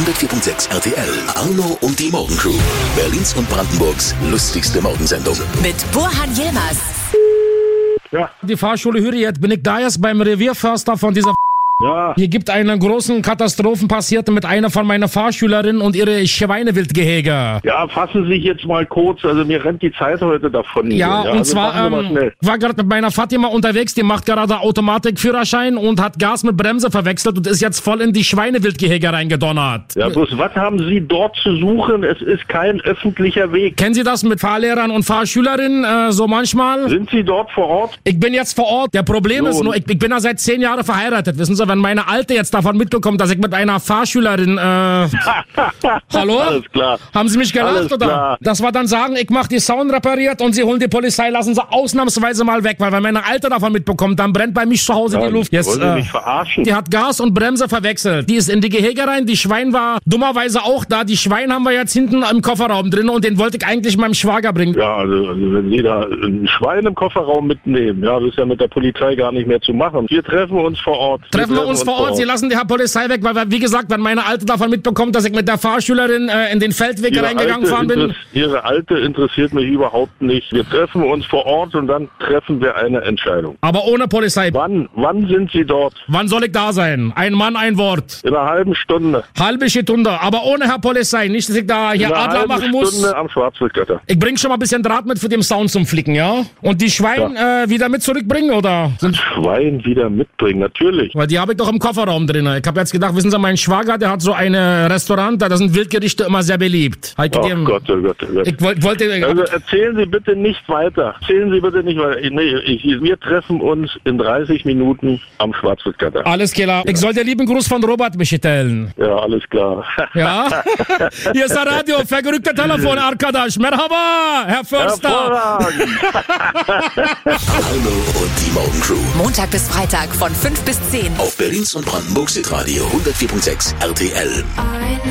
104.6 RTL. Arno und die Morgencrew. Berlins und Brandenburgs lustigste Morgensendung. Mit Burhan Yilmaz. Ja. Die Fahrschule Hürriyet, bin ich da jetzt beim Revierförster von dieser Ja. Hier gibt einen großen Katastrophen passiert mit einer von meiner Fahrschülerinnen und ihre Schweinewildgehege. Ja, fassen Sie sich jetzt mal kurz, also mir rennt die Zeit heute davon. Ja, und also zwar, machen Sie mal schnell. war gerade mit meiner Fatima unterwegs, die macht gerade Automatikführerschein und hat Gas mit Bremse verwechselt und ist jetzt voll in die Schweinewildgehege reingedonnert. Ja, bloß was haben Sie dort zu suchen? Es ist kein öffentlicher Weg. Kennen Sie das mit Fahrlehrern und Fahrschülerinnen so manchmal? Sind Sie dort vor Ort? Ich bin jetzt vor Ort. Der Problem ist nur, ich bin ja seit 10 Jahren verheiratet, wissen Sie, wenn meine Alte jetzt davon mitbekommt, dass ich mit einer Fahrschülerin, hallo? Alles klar. Haben Sie mich gelacht, Alles oder? klar. Das war dann sagen, ich mach die Sound repariert und Sie holen die Polizei, lassen Sie ausnahmsweise mal weg, weil wenn meine Alte davon mitbekommt, dann brennt bei mich zu Hause die Luft. Jetzt, Wollen Sie mich verarschen? die hat Gas und Bremse verwechselt. Die ist in die Gehege rein, die Schwein war dummerweise auch da. Die Schwein haben wir jetzt hinten im Kofferraum drin und den wollte ich eigentlich meinem Schwager bringen. Ja, also wenn Sie da ein Schwein im Kofferraum mitnehmen, ja, das ist ja mit der Polizei gar nicht mehr zu machen. Wir treffen uns vor Ort. Treffen wir uns vor Ort, Sie lassen die Herr Polizei weg, weil, wie gesagt, wenn meine Alte davon mitbekommt, dass ich mit der Fahrschülerin in den Feldweg reingegangen bin. Ihre Alte interessiert mich überhaupt nicht. Wir treffen uns vor Ort und dann treffen wir eine Entscheidung. Aber ohne Polizei. Wann sind Sie dort? Wann soll ich da sein? Ein Mann, ein Wort. In einer halben Stunde. Halbe Stunde, aber ohne Herr Polizei. Nicht, dass ich da hier In einer Adler halben machen muss. Stunde am Schwarzwildgatter. Ich bring schon mal ein bisschen Draht mit für den Sound zum Flicken, ja? Und die Schwein wieder mit zurückbringen, oder? Schwein wieder mitbringen, natürlich. Weil die habe ich doch im Kofferraum drin. Ich habe jetzt gedacht, wissen Sie, mein Schwager, der hat so ein Restaurant, da sind Wildgerichte immer sehr beliebt. Oh Gott, oh Gott, oh Gott. Ich wollte... Also erzählen Sie bitte nicht weiter. Erzählen Sie bitte nicht weiter. Nee, wir treffen uns in 30 Minuten am Schwarzwildgatter. Alles klar. Ich soll dir lieben Gruß von Robert bestellen. Ja, alles klar. Ja? Hier ist der Radio, verrückter Telefon, Arkadaş. Merhaba, Herr Förster. Hervorragend. Arno und die Morgencrew. Montag bis Freitag von 5 bis 10. Auf Berlins und Brandenburgs Hitradio 104.6 RTL.